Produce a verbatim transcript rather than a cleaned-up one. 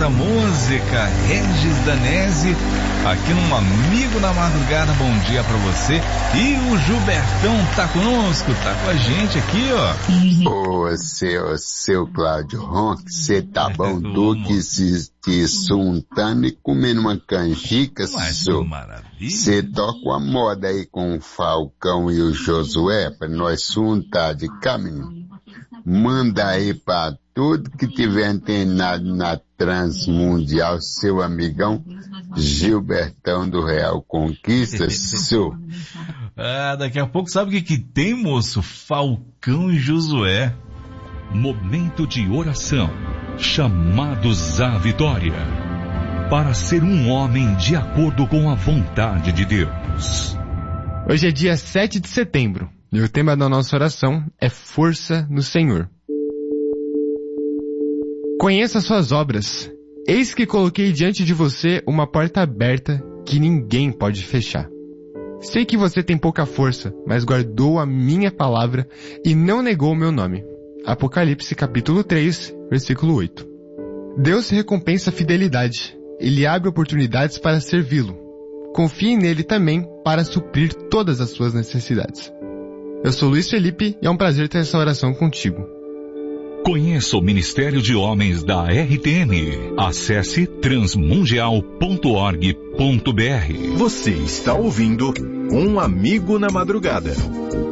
essa música, Regis Danese, aqui num Amigo na Madrugada. Bom dia pra você. E o Gilbertão tá conosco, tá com a gente aqui, ó. Ô, seu, seu Cláudio Ronque, você tá bom, tu que se te suntando e comendo uma canjica, seu. Você toca a moda aí com o Falcão e o Josué pra nós suntar de caminho. Manda aí pra tudo que tiver antenado na Transmundial, seu amigão Gilbertão do Real Conquista, seu. Ah, daqui a pouco sabe o que que tem, moço? Falcão e Josué. Momento de oração, chamados à vitória, para ser um homem de acordo com a vontade de Deus. Hoje é dia sete de setembro. E o tema da nossa oração é força no Senhor. Conheça suas obras. Eis que coloquei diante de você uma porta aberta que ninguém pode fechar. Sei que você tem pouca força, mas guardou a minha palavra e não negou o meu nome. Apocalipse capítulo três, versículo oito. Deus recompensa a fidelidade. Ele abre oportunidades para servi-lo. Confie nele também para suprir todas as suas necessidades. Eu sou Luiz Felipe e é um prazer ter essa oração contigo. Conheça o Ministério de Homens da R T M. Acesse transmundial ponto org ponto br. Você está ouvindo Um Amigo na Madrugada.